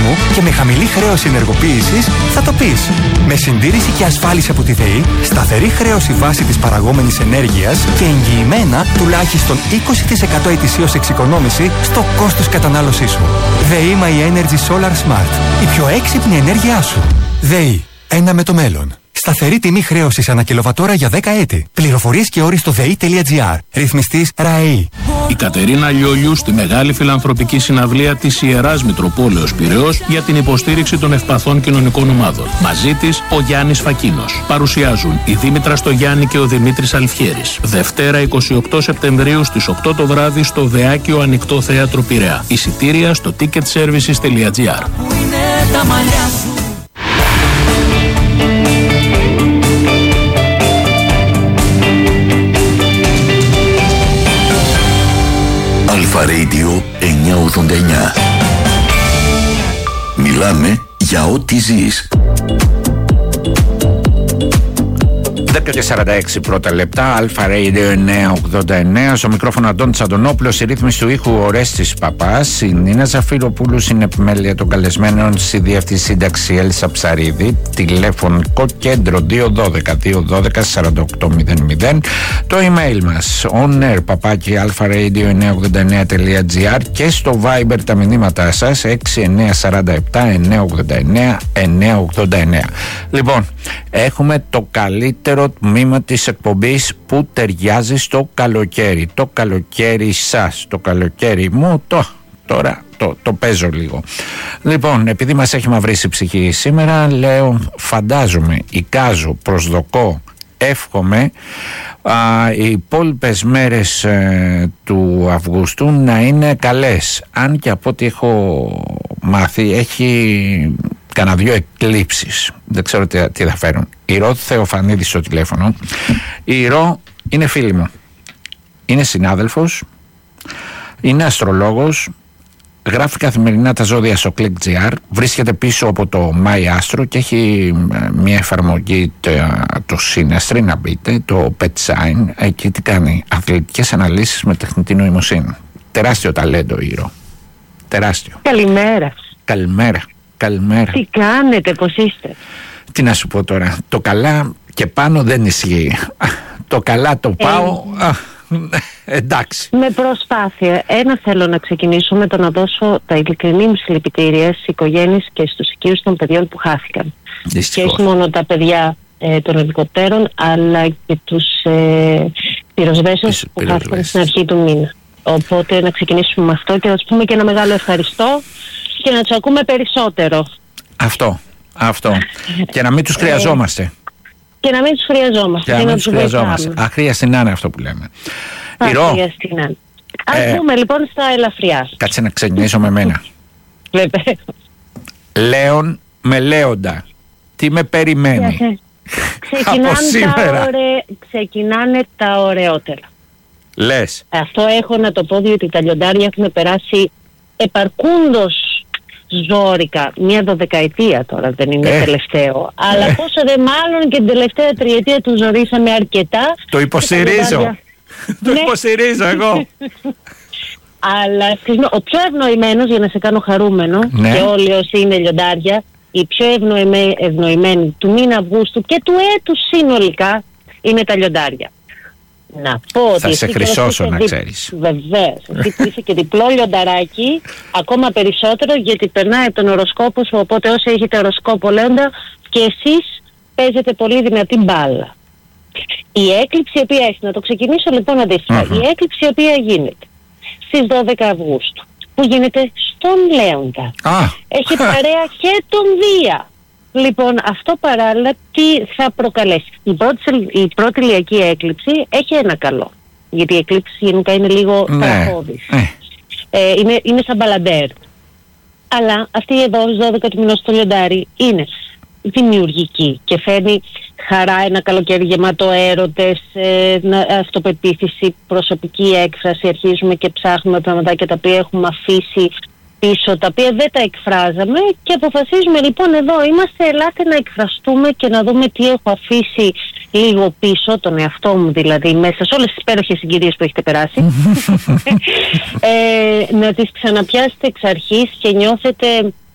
μου και με χαμηλή χρέωση ενεργοποίησης, θα το πεις. Με συντήρηση και ασφάλιση από τη ΔΕΗ, σταθερή χρέωση βάση της παραγόμενης ενέργειας και εγγυημένα τουλάχιστον 20% ετησίως εξοικονόμηση στο κόστος κατανάλωσής σου. ΔΕΗ My Energy Solar Smart. Η πιο έξυπνη ενέργειά σου. ΔΕΗ. Ένα με το μέλλον. Σταθερή τιμή χρέωσης ανά κιλοβατόρα για 10 έτη. Πληροφορίες και όροι στο ΔΕΗ.gr. Ρυθμιστής ΡΑΕΗ. Η Κατερίνα Λιόλιου στη μεγάλη φιλανθρωπική συναυλία της Ιεράς Μητροπόλεως Πειραιώς για την υποστήριξη των ευπαθών κοινωνικών ομάδων. Μαζί της ο Γιάννης Φακίνος. Παρουσιάζουν η Δήμητρα Στογιάννη και ο Δημήτρης Αλφιέρης. Δευτέρα 28 Σεπτεμβρίου στις 8 το βράδυ στο Δεάκιο Ανοιχτό Θέατρο Πειραιά. Εισιτήρια στο ticketservices.gr. Αλφα Radio 989. Μιλάμε για ό,τι ζεις. 10:46 πρώτα λεπτά, Αλφα Radio 989. Στο μικρόφωνο Αντώνης Αντωνόπουλος, η ρύθμιση του ήχου Ορέστης Παπάς. Η Νίνα Ζαφυροπούλου στην επιμέλεια των καλεσμένων, στη διεύθυνση σύνταξη Έλισσα Ψαρίδη. Τηλεφωνικό κέντρο 212-212-4800. Το email μας onair@alfaradio989.gr και στο Viber τα μηνύματά σας 6947-989-989. Λοιπόν, έχουμε το καλύτερο τμήμα της εκπομπής που ταιριάζει στο καλοκαίρι. Το καλοκαίρι σας, το καλοκαίρι μου, τώρα το παίζω λίγο. Λοιπόν, επειδή μας έχει μαυρίσει η ψυχή σήμερα, λέω, φαντάζομαι, εικάζω, προσδοκώ, εύχομαι οι υπόλοιπες μέρες του Αυγούστου να είναι καλές. Αν και από ό,τι έχω μάθει έχει κανένα δυο εκλήψεις. Δεν ξέρω τι θα φέρουν. Η Ρο Θεοφανίδη στο τηλέφωνο. Η Ρο είναι φίλη μου. Είναι συνάδελφος. Είναι αστρολόγος. Γράφει καθημερινά τα ζώδια στο Click.gr. Βρίσκεται πίσω από το My Astro και έχει μια εφαρμογή, το Synastry, να μπείτε, το Pet Sign. Εκεί τι κάνει? Αθλητικές αναλύσεις με τεχνητή νοημοσύνη. Τεράστιο ταλέντο η Ρο. Τεράστιο. Καλημέρα. Καλημέρα. Τι κάνετε, πώς είστε? Τι να σου πω τώρα, το καλά και πάνω δεν ισχύει. Το καλά το πάω, εντάξει. Με προσπάθεια. Θέλω να ξεκινήσω με το να δώσω τα ειλικρινή μου συλληπιτήρια στις οικογένειες και στους οικείους των παιδιών που χάθηκαν. Δυστυχώς. Και όχι μόνο τα παιδιά των ελικοπτέρων, αλλά και τους πυροσβέστες που χάθηκαν στην αρχή του μήνα. Οπότε να ξεκινήσουμε με αυτό και να τους πούμε και ένα μεγάλο ευχαριστώ και να τους ακούμε περισσότερο. Αυτό. Και να μην τους χρειαζόμαστε. Και να μην τους χρειαζόμαστε. Και να μην τους χρειαζόμαστε. Αχρίαστη να είναι αυτό που λέμε. Αχρίαστη να είναι. Ας πούμε λοιπόν στα ελαφριά. Κάτσε να ξεκινήσω με μένα. Βεβαίως. Λέων με Λέοντα. Τι με περιμένει? Ξεκινάνε τα ωραιότερα. Λες. Αυτό έχω να το πω, διότι τα λιοντάρια έχουν περάσει επαρκούντος ζόρικα. Μια 12ετία τώρα, δεν είναι τελευταίο. Αλλά πόσο δε μάλλον και την τελευταία τριετία του ζορίσαμε αρκετά. Το υποστηρίζω. Το υποστηρίζω εγώ. Αλλά ο πιο ευνοημένος, για να σε κάνω χαρούμενο, και όλοι όσοι είναι λιοντάρια, οι πιο ευνοημένοι του μήνα Αυγούστου και του έτους συνολικά είναι τα λιοντάρια. Να πω ότι θα σε χρυσώσω, να ξέρεις. Βεβαίως. Εσύ είσαι και διπλό λιονταράκι, ακόμα περισσότερο, γιατί περνάει από τον οροσκόπο σου. Οπότε όσοι έχετε οροσκόπο Λέοντα, και εσείς παίζετε πολύ δυνατή μπάλα. Η έκλειψη η οποία έχει, να το ξεκινήσω λοιπόν αντίστοιχα. Η έκλειψη η οποία γίνεται στις 12 Αυγούστου, που γίνεται στον Λέοντα, έχει παρέα και τον Δία. Λοιπόν, αυτό παράλληλα τι θα προκαλέσει? Η πρώτη ηλιακή έκλειψη έχει ένα καλό, γιατί η έκλειψη γενικά είναι λίγο ταραχώδης. Είναι σαν μπαλαντέρ. Αλλά αυτή εδώ στις 12 του μηνός στο λιοντάρι είναι δημιουργική και φέρνει χαρά, ένα καλοκαίρι γεμάτο έρωτες, αυτοπεποίθηση, προσωπική έκφραση. Αρχίζουμε και ψάχνουμε πραγματάκια τα οποία έχουμε αφήσει πίσω, τα οποία δεν τα εκφράζαμε, και αποφασίζουμε λοιπόν εδώ είμαστε, ελάτε να εκφραστούμε και να δούμε τι έχω αφήσει λίγο πίσω, τον εαυτό μου δηλαδή, μέσα σε όλες τις υπέροχες συγκυρίες που έχετε περάσει. Να τις ξαναπιάσετε εξ αρχής και νιώθετε